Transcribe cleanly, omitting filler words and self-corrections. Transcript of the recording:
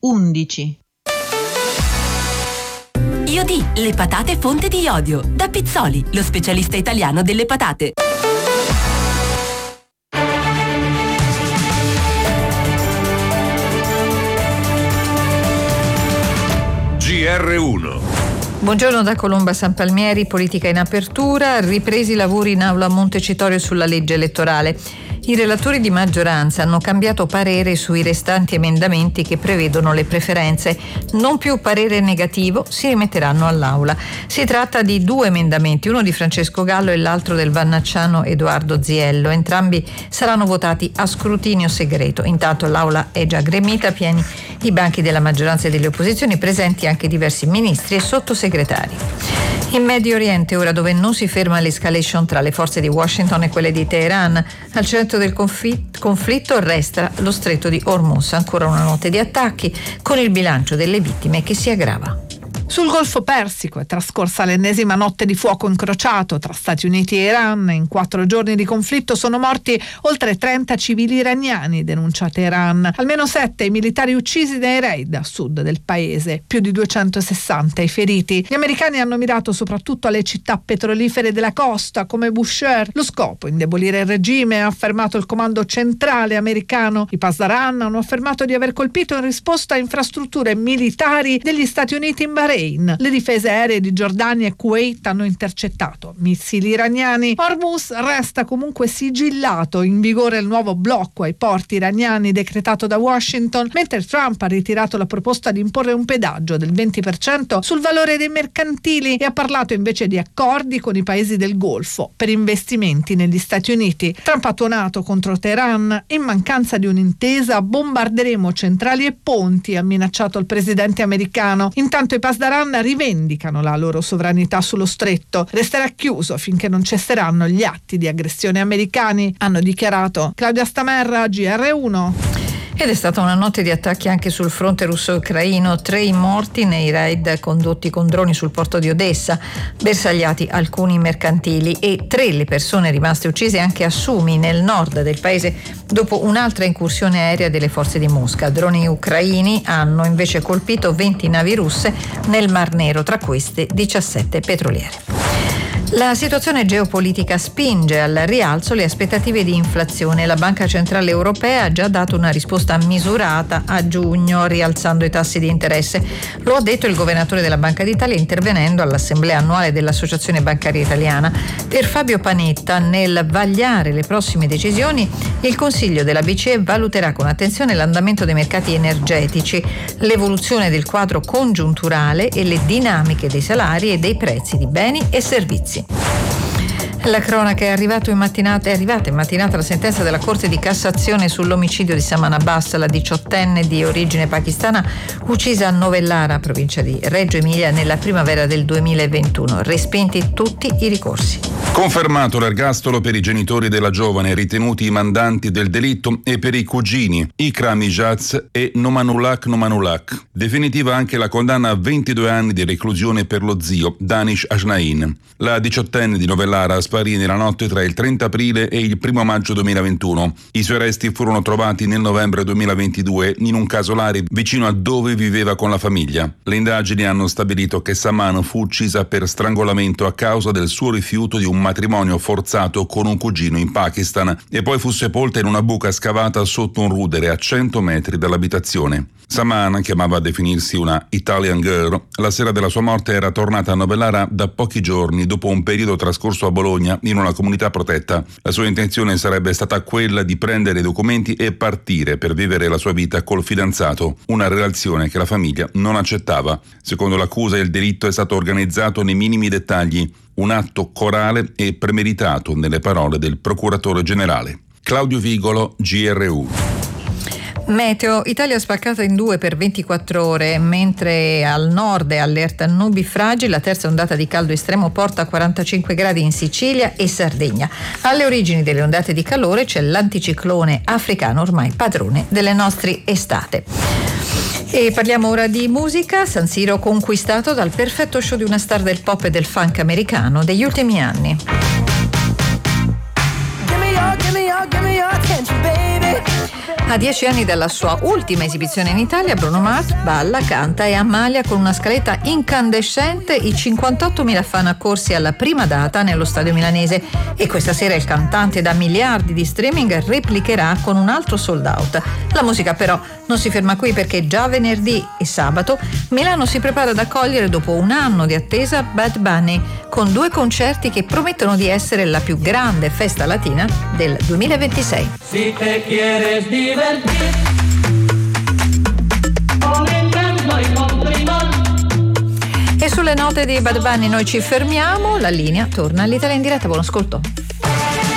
11. Iodi, le patate fonte di iodio. Da Pizzoli, lo specialista italiano delle patate. GR1. Buongiorno da Colomba San Palmieri, politica in apertura, ripresi i lavori in aula a Montecitorio sulla legge elettorale. I relatori di maggioranza hanno cambiato parere sui restanti emendamenti che prevedono le preferenze. Non più parere negativo, si rimetteranno all'aula. Si tratta di 2 emendamenti, uno di Francesco Gallo e l'altro del vannacciano Edoardo Ziello. Entrambi saranno votati a scrutinio segreto. Intanto l'aula è già gremita, pieni i banchi della maggioranza e delle opposizioni, presenti anche diversi ministri e sottosegretari. In Medio Oriente, ora dove non si ferma l'escalation tra le forze di Washington e quelle di Teheran, al centro del conflitto resta lo stretto di Hormuz. Ancora una notte di attacchi, con il bilancio delle vittime che si aggrava. Sul Golfo Persico è trascorsa l'ennesima notte di fuoco incrociato tra Stati Uniti e Iran. In 4 giorni di conflitto sono morti oltre 30 civili iraniani, denuncia Teheran. Almeno 7 i militari uccisi nei raid a sud del paese, più di 260 i feriti. Gli americani hanno mirato soprattutto alle città petrolifere della costa come Bushehr. Lo scopo, indebolire il regime, ha affermato il comando centrale americano. I Pasdaran hanno affermato di aver colpito in risposta a infrastrutture militari degli Stati Uniti in Bahrain. Le difese aeree di Giordania e Kuwait hanno intercettato missili iraniani. Hormuz resta comunque sigillato, in vigore il nuovo blocco ai porti iraniani decretato da Washington, mentre Trump ha ritirato la proposta di imporre un pedaggio del 20% sul valore dei mercantili e ha parlato invece di accordi con i paesi del Golfo per investimenti negli Stati Uniti. Trump ha tuonato contro Teheran. In mancanza di un'intesa bombarderemo centrali e ponti, ha minacciato il presidente americano. Intanto i Pasdaran rivendicano la loro sovranità sullo stretto. Resterà chiuso finché non cesseranno gli atti di aggressione americani, hanno dichiarato. Claudia Stamerra, GR1. Ed è stata una notte di attacchi anche sul fronte russo-ucraino, 3 i morti nei raid condotti con droni sul porto di Odessa, bersagliati alcuni mercantili, e 3 le persone rimaste uccise anche a Sumi, nel nord del paese, dopo un'altra incursione aerea delle forze di Mosca. Droni ucraini hanno invece colpito 20 navi russe nel Mar Nero, tra queste 17 petroliere. La situazione geopolitica spinge al rialzo le aspettative di inflazione. La Banca Centrale Europea ha già dato una risposta misurata a giugno, rialzando i tassi di interesse. Lo ha detto il governatore della Banca d'Italia intervenendo all'assemblea annuale dell'Associazione Bancaria Italiana. Per Fabio Panetta, nel vagliare le prossime decisioni, il Consiglio della BCE valuterà con attenzione l'andamento dei mercati energetici, l'evoluzione del quadro congiunturale e le dinamiche dei salari e dei prezzi di beni e servizi. La cronaca è arrivata in mattinata la sentenza della Corte di Cassazione sull'omicidio di Saman Abbas, la 18enne di origine pakistana uccisa a Novellara, provincia di Reggio Emilia, nella primavera del 2021. Respinti tutti i ricorsi. Confermato l'ergastolo per i genitori della giovane ritenuti i mandanti del delitto e per i cugini Ikram Ijaz e Nomanulak. Definitiva anche la condanna a 22 anni di reclusione per lo zio Danish Ajnain. La 18enne di Novellara sparì nella notte tra il 30 aprile e il 1 maggio 2021. I suoi resti furono trovati nel novembre 2022 in un casolare vicino a dove viveva con la famiglia. Le indagini hanno stabilito che Saman fu uccisa per strangolamento a causa del suo rifiuto di un matrimonio forzato con un cugino in Pakistan e poi fu sepolta in una buca scavata sotto un rudere a 100 metri dall'abitazione. Saman, che amava definirsi una Italian girl, la sera della sua morte era tornata a Novellara da pochi giorni dopo un periodo trascorso a Bologna in una comunità protetta. La sua intenzione sarebbe stata quella di prendere i documenti e partire per vivere la sua vita col fidanzato, una relazione che la famiglia non accettava. Secondo l'accusa, il delitto è stato organizzato nei minimi dettagli, un atto corale e premeditato, nelle parole del procuratore generale. Claudio Vigolo, GR1. Meteo, Italia spaccata in 2 per 24 ore, mentre al nord è allerta nubifragi. La terza ondata di caldo estremo porta a 45 gradi in Sicilia e Sardegna. Alle origini delle ondate di calore c'è l'anticiclone africano, ormai padrone delle nostre estate. E parliamo ora di musica. San Siro conquistato dal perfetto show di una star del pop e del funk americano degli ultimi anni. Give me your attention, baby. A 10 anni dalla sua ultima esibizione in Italia, Bruno Mars balla, canta e ammalia con una scaletta incandescente i 58.000 fan accorsi alla prima data nello stadio milanese, e questa sera il cantante da miliardi di streaming replicherà con un altro sold out. La musica però non si ferma qui, perché già venerdì e sabato Milano si prepara ad accogliere, dopo un anno di attesa, Bad Bunny, con 2 concerti che promettono di essere la più grande festa latina del 2026. Si te quieres divertir, con el canto y con limón. E sulle note di Bad Bunny noi ci fermiamo, la linea torna all'Italia in diretta. Buon ascolto.